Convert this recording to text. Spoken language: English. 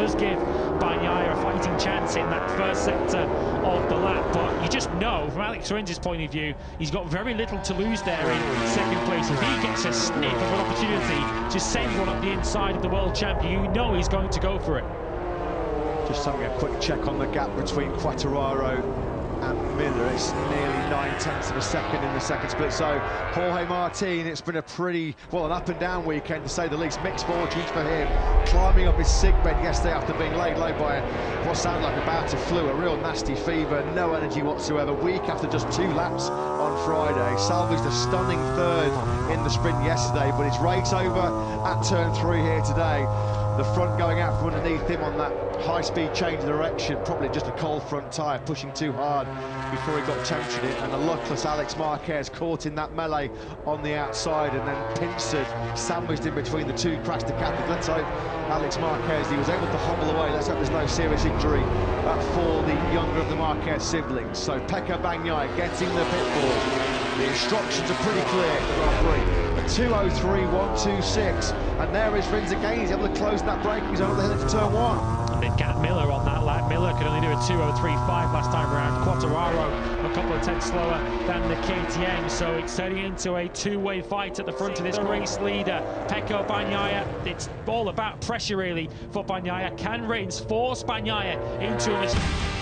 does give Bagnaia a fighting chance in that first sector of the lap, but you just know from Alex Rins' point of view, he's got very little to lose there in second place. If he gets a sniff of an opportunity to send one up the inside of the world champion, you know he's going to go for it. Just having a quick check on the gap between Quartararo and Miller. It's nearly 9/10 of a second in the second split. So Jorge Martin, it's been a pretty, well, an up and down weekend to say the least. Mixed fortunes for him, climbing up his sick bed yesterday after being laid low by what sounded like a bout of flu, a real nasty fever, no energy whatsoever. Weak after just 2 laps on Friday. Salvaged a stunning third in the sprint yesterday, but it's race over at turn 3 here today. The front going out from underneath him on that high-speed change of direction, probably just a cold front tyre, pushing too hard before he got tempted it, and a luckless Alex Marquez caught in that melee on the outside and then pincered, sandwiched in between the 2 crash decathlons. Let's hope Alex Marquez, he was able to hobble away. Let's hope there's no serious injury for the younger of the Marquez siblings. So Pecco Bagnaia getting the pit ball. The instructions are pretty clear, a 2:03.126, and there is Rins again. He's able to close that braking zone at the head for turn 1. And then Gant Miller on that lap. Miller could only do a 2:03.5 last time around. Quartararo a couple of tenths slower than the KTM, so it's turning into a 2-way fight at the front of this race leader. Pecco Bagnaia, it's all about pressure really for Bagnaia. Can Rins force Bagnaia into a